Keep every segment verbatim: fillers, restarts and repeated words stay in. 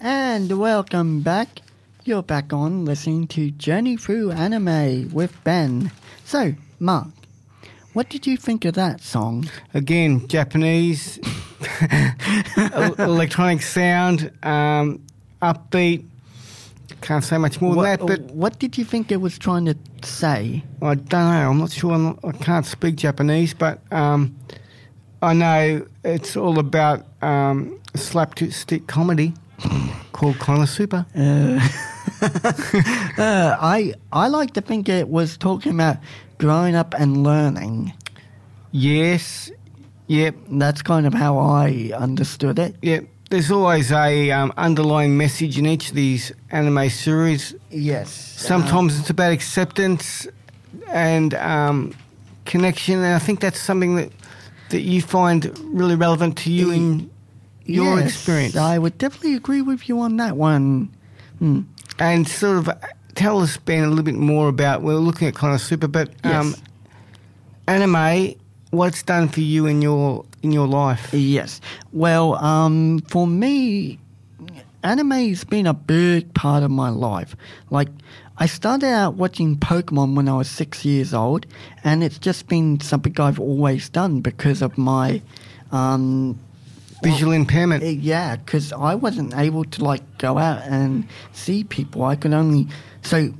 And welcome back. You're back on listening to Journey Through Anime with Ben. So, Mark, what did you think of that song? Again, Japanese, electronic sound, um, upbeat. Can't say much more what, than that. But what did you think it was trying to say? I don't know. I'm not sure. I'm not, I can't speak Japanese, but um, I know it's all about um, slapstick comedy called Konosuba. Uh, uh, I I like to think it was talking about growing up and learning. Yes. Yep. That's kind of how I understood it. Yep. There's always a um, underlying message in each of these anime series. Yes. Sometimes uh, it's about acceptance and um, connection, and I think that's something that that you find really relevant to you in your yes, experience. I would definitely agree with you on that one. Hmm. And sort of tell us, Ben, a little bit more about, we're looking at Konosuba, but um, yes. anime, what's done for you in your in your life? Yes. Well, um, for me, anime's been a big part of my life. Like, I started out watching Pokemon when I was six years old, and it's just been something I've always done because of my um, visual impairment. Yeah, because I wasn't able to like go out and see people. I could only so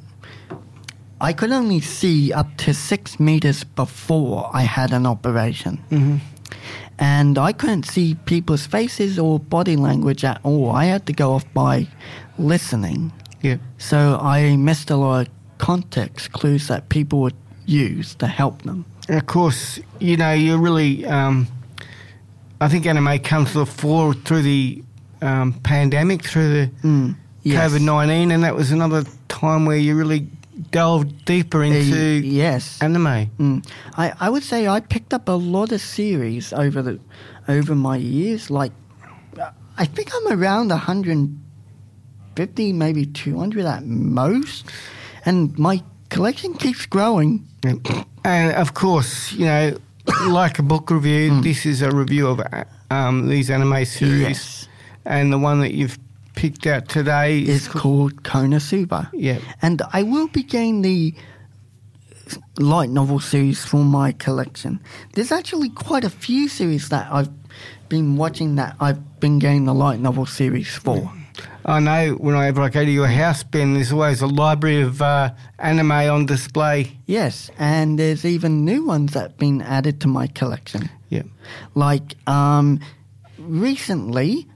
I could only see up to six meters before I had an operation. Mm-hmm. And I couldn't see people's faces or body language at all. I had to go off by listening. Yeah. So I missed a lot of context clues that people would use to help them. And of course, you know, you're really, um, I think anime comes to the fore through the um, pandemic, through the mm, yes. COVID nineteen, and that was another time where you really delved deeper into uh, yes. anime. Mm. I, I would say I picked up a lot of series over the over my years. Like, I think I'm around one hundred fifty, maybe two hundred at most, and my collection keeps growing. And of course, you know, like a book review, mm. this is a review of um, these anime series, yes. and the one that you've picked out today is called Konosuba. Yeah. And I will be getting the light novel series for my collection. There's actually quite a few series that I've been watching that I've been getting the light novel series for. I know whenever I go to your house, Ben, there's always a library of uh, anime on display. Yes, and there's even new ones that have been added to my collection. Yeah. Like, um... recently,